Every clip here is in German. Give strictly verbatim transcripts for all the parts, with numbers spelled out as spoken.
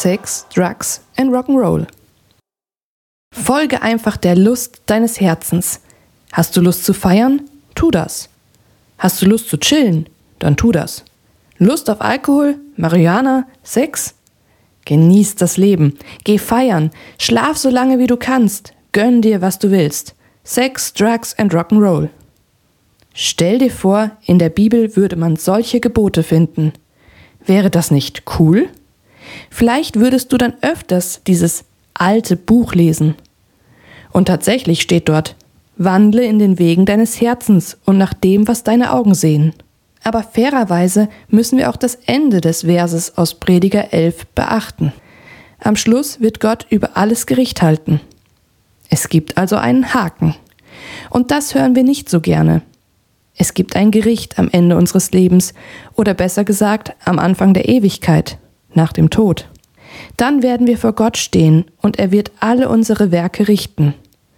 Sex, Drugs and Rock'n'Roll. Folge einfach der Lust deines Herzens. Hast du Lust zu feiern? Tu das. Hast du Lust zu chillen? Dann tu das. Lust auf Alkohol, Marihuana, Sex? Genieß das Leben. Geh feiern. Schlaf so lange wie du kannst. Gönn dir, was du willst. Sex, Drugs and Rock'n'Roll. Stell dir vor, in der Bibel würde man solche Gebote finden. Wäre das nicht cool? Vielleicht würdest du dann öfters dieses alte Buch lesen. Und tatsächlich steht dort: Wandle in den Wegen deines Herzens und nach dem, was deine Augen sehen. Aber fairerweise müssen wir auch das Ende des Verses aus Prediger elf beachten. Am Schluss wird Gott über alles Gericht halten. Es gibt also einen Haken. Und das hören wir nicht so gerne. Es gibt ein Gericht am Ende unseres Lebens oder besser gesagt am Anfang der Ewigkeit, nach dem Tod. Dann werden wir vor Gott stehen und er wird alle unsere Werke richten.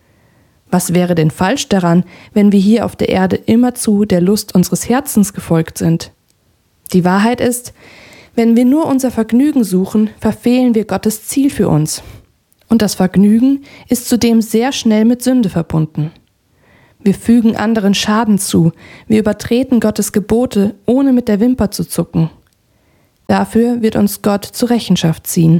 Was wäre denn falsch daran, wenn wir hier auf der Erde immerzu der Lust unseres Herzens gefolgt sind? Die Wahrheit ist, wenn wir nur unser Vergnügen suchen, verfehlen wir Gottes Ziel für uns. Und das Vergnügen ist zudem sehr schnell mit Sünde verbunden. Wir fügen anderen Schaden zu, wir übertreten Gottes Gebote, ohne mit der Wimper zu zucken. Dafür wird uns Gott zur Rechenschaft ziehen.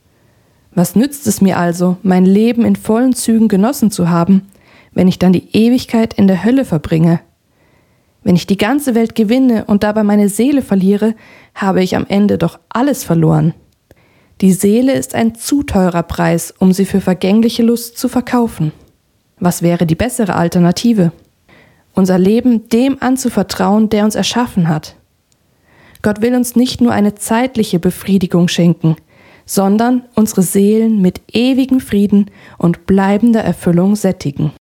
Was nützt es mir also, mein Leben in vollen Zügen genossen zu haben, wenn ich dann die Ewigkeit in der Hölle verbringe? Wenn ich die ganze Welt gewinne und dabei meine Seele verliere, habe ich am Ende doch alles verloren. Die Seele ist ein zu teurer Preis, um sie für vergängliche Lust zu verkaufen. Was wäre die bessere Alternative? Unser Leben dem anzuvertrauen, der uns erschaffen hat. Gott will uns nicht nur eine zeitliche Befriedigung schenken, sondern unsere Seelen mit ewigem Frieden und bleibender Erfüllung sättigen.